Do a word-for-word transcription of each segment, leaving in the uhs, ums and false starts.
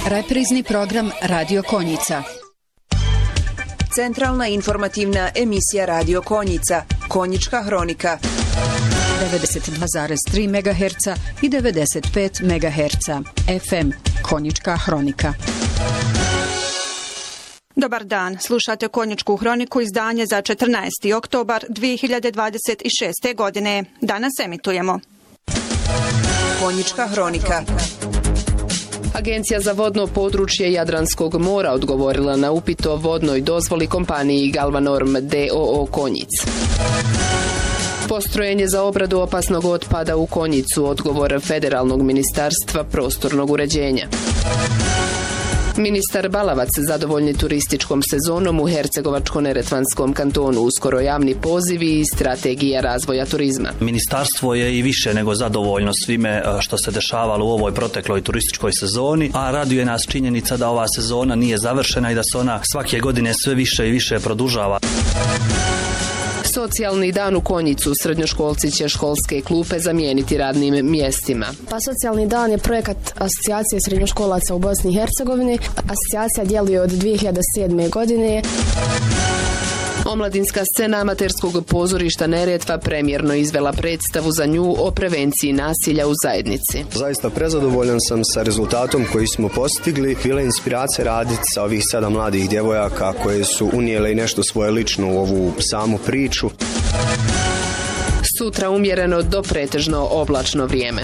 Reprizni program Radio Konjica. Centralna informativna emisija Radio Konjica. Konjička hronika. devedeset dva zarez tri megaherca i devedeset pet megaherca. F M. Konjička hronika. Dobar dan, slušate Konjičku hroniku, izdanje za četrnaesti oktobar dvije hiljade dvadeset šeste. godine. Danas emitujemo Konjička hronika. Agencija za vodno područje Jadranskog mora odgovorila na upit o vodnoj dozvoli kompaniji Galvanorm d o o Konjic. Postrojenje za obradu opasnog otpada u Konjicu, odgovor Federalnog ministarstva prostornog uređenja. Ministar Balavac zadovoljni turističkom sezonom u Hercegovačko-neretvanskom kantonu, uskoro javni pozivi i strategija razvoja turizma. Ministarstvo je i više nego zadovoljno svime što se dešavalo u ovoj protekloj turističkoj sezoni, a raduje nas činjenica da ova sezona nije završena i da se ona svake godine sve više i više produžava. Socijalni dan u Konjicu, srednjoškolci će školske klupe zamijeniti radnim mjestima. Pa socijalni dan je projekat asocijacije srednjoškolaca u Bosni i Hercegovini. Asocijacija djeluje od dvije hiljade sedme. godine. Omladinska scena amaterskog pozorišta Neretva premjerno izvela predstavu za nju o prevenciji nasilja u zajednici. Zaista prezadovoljan sam sa rezultatom koji smo postigli. Bila je inspiracija raditi sa ovih sedam mladih djevojaka koje su unijele i nešto svoje lično u ovu samu priču. Sutra umjereno do pretežno oblačno vrijeme.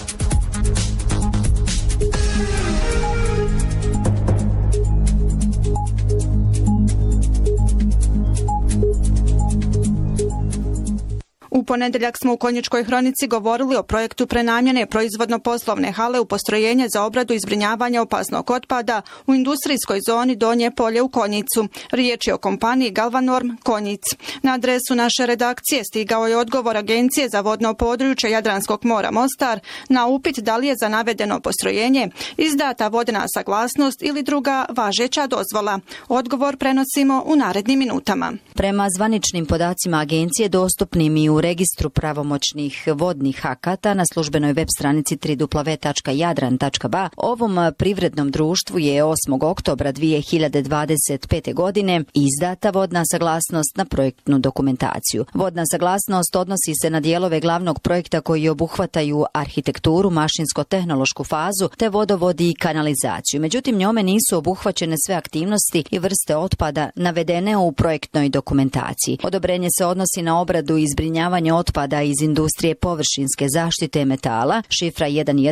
U ponedjeljak smo u Konjičkoj hronici govorili o projektu prenamjene proizvodno-poslovne hale u postrojenje za obradu i zbrinjavanje opasnog otpada u industrijskoj zoni Donje polje u Konjicu. Riječ je o kompaniji Galvanorm Konjic. Na adresu naše redakcije stigao je odgovor Agencije za vodno područje Jadranskog mora Mostar na upit da li je za navedeno postrojenje izdata vodna saglasnost ili druga važeća dozvola. Odgovor prenosimo u narednim minutama. Prema zvaničnim podacima agencije dostupnim i u registru pravomoćnih vodnih akata na službenoj web stranici w w w tačka jadran tačka b a ovom privrednom društvu je osmog oktobra dvije hiljade dvadeset pete. godine izdata vodna saglasnost na projektnu dokumentaciju. Vodna saglasnost odnosi se na dijelove glavnog projekta koji obuhvataju arhitekturu, mašinsko-tehnološku fazu te vodovod i kanalizaciju. Međutim, njome nisu obuhvaćene sve aktivnosti i vrste otpada navedene u projektnoj dokumentaciji. Odobrenje se odnosi na obradu i zbrinjavanje otpada iz industrije površinske zaštite metala, šifra jedan jedan